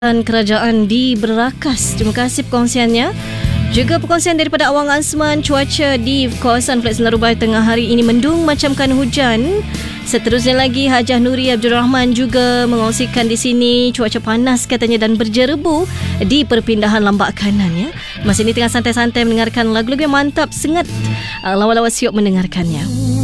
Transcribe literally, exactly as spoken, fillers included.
Kerajaan di Berakas. Terima kasih perkongsiannya. Juga perkongsian daripada Awang Azman, cuaca di kawasan Flats Senarubai tengah hari ini mendung macamkan hujan. Seterusnya lagi, Hajah Nuri Abdul Rahman juga mengongsikan di sini cuaca panas katanya dan berjerebu di perpindahan lambak kanan ya. Masa ini tengah santai-santai mendengarkan lagu-lagu yang mantap, sengat. Lawa-lawa siok mendengarkannya.